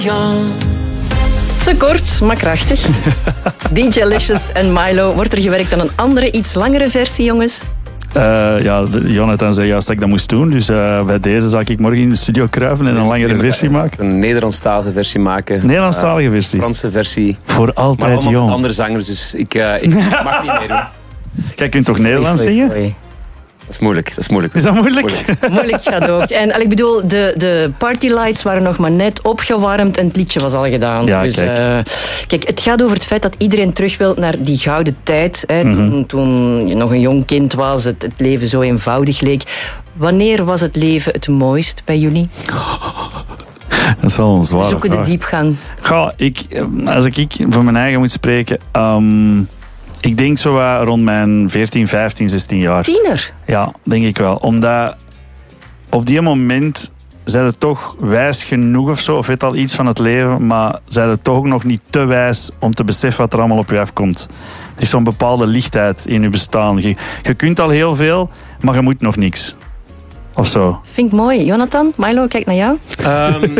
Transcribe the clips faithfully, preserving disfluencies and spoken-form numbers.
Te kort, maar krachtig. D J Licious en Milo. Wordt er gewerkt aan een andere, iets langere versie, jongens? Uh, ja, Jonathan zei juist dat ik dat moest doen. Dus uh, bij deze zal ik morgen in de studio kruipen en een langere versie maken. Een Nederlandstalige versie maken. Nederlandstalige versie? Uh, Franse versie. Voor altijd maar allemaal jong. met andere zangers, dus ik, uh, ik mag niet meedoen. Jij kunt toch Nederlands zingen? Dat is moeilijk, dat is moeilijk. Is dat moeilijk? Moeilijk, moeilijk gaat ook. En ik bedoel, de, de partylights waren nog maar net opgewarmd en het liedje was al gedaan. Ja, dus, kijk. Uh, kijk, het gaat over het feit dat iedereen terug wil naar die gouden tijd. Hè, mm-hmm. toen, toen je nog een jong kind was, het, het leven zo eenvoudig leek. Wanneer was het leven het mooist bij jullie? Dat is wel een zware Zoeken vraag. de diepgang. Ga, ik, als ik, ik voor mijn eigen moet spreken... Um, ik denk zo uh, rond mijn veertien, vijftien, zestien jaar. Tiener? Ja, denk ik wel. Omdat op die moment zijn het toch wijs genoeg of zo, of weet al iets van het leven, maar zijn het toch nog niet te wijs om te beseffen wat er allemaal op je afkomt. Er is zo'n bepaalde lichtheid in je bestaan. Je, je kunt al heel veel, maar je moet nog niks. Of zo. Vind ik mooi. Jonathan, Milo, kijk naar jou. Um,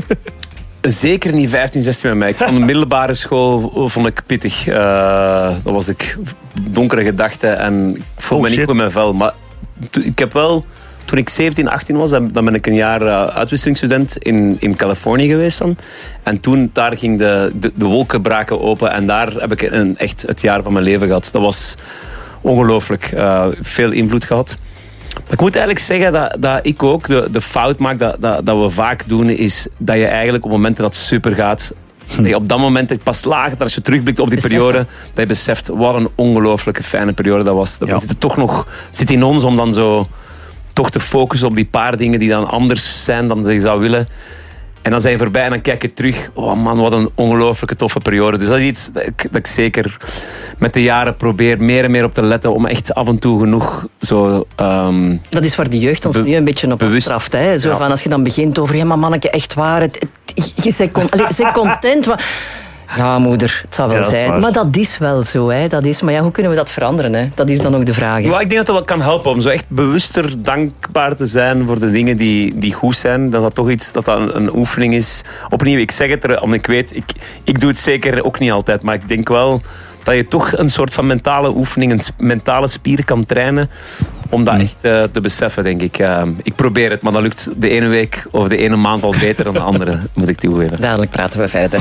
zeker niet vijftien, zestien met mij. Ik vond de middelbare school vond ik pittig. Uh, dat was ik donkere gedachten en ik voelde oh, me niet goed in mijn vel. Maar ik heb wel... Toen ik zeventien, achttien was, dan ben ik een jaar uh, uitwisselingsstudent in, in Californië geweest dan. En toen, daar ging de, de, de wolken braken open en daar heb ik een, echt het jaar van mijn leven gehad. Dat was ongelooflijk. Uh, veel invloed gehad. Maar ik moet eigenlijk zeggen dat, dat ik ook de, de fout maak dat, dat, dat we vaak doen, is dat je eigenlijk op momenten dat het super gaat, dat je op dat moment pas later, als je terugblikt op die Beseffen. periode, dat je beseft wat een ongelooflijke fijne periode dat was. Dat Ja. we zitten toch nog, het zit in ons om dan zo toch te focussen op die paar dingen die dan anders zijn dan je zou willen. En dan zijn je voorbij en dan kijk je terug. Oh man, wat een ongelooflijke toffe periode. Dus dat is iets dat ik, dat ik zeker met de jaren probeer meer en meer op te letten. Om echt af en toe genoeg zo... Um, dat is waar de jeugd ons be- nu een beetje op bewust. afstraft. Hè? Zo Ja. van, als je dan begint over... Ja, maar manneke, echt waar. Het, het, je bent con- Allee, je bent content. Maar... Ja, moeder, het zal wel Ja, dat is zijn. waar. Maar dat is wel zo. Hè? Dat is, maar ja, hoe kunnen we dat veranderen? Hè? Dat is dan ook de vraag. Hè? ja, ik denk dat dat wel kan helpen om zo echt bewuster dankbaar te zijn voor de dingen die, die goed zijn. Dat dat toch iets, dat dat een, een oefening is. Opnieuw, ik zeg het er, omdat ik weet, ik, ik doe het zeker ook niet altijd. Maar ik denk wel dat je toch een soort van mentale oefening, een sp- mentale spier kan trainen. Om dat echt uh, te beseffen, denk ik. Uh, ik probeer het, maar dat lukt de ene week of de ene maand al beter dan de andere, moet ik toegeven. Dadelijk praten we verder.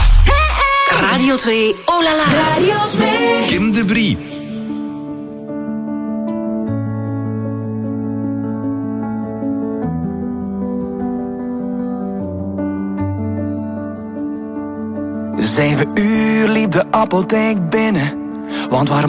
Radio twee, oh la la. Radio twee. Kim de Brie. Zeven uur liep de apotheek binnen, want waarom